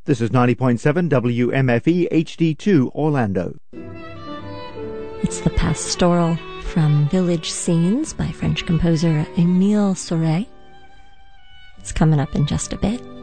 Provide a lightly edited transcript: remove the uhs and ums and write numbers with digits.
This is 90.7 WMFE HD2 Orlando. It's the Pastoral from Village Scenes by French composer Émile Souret. It's coming up in just a bit.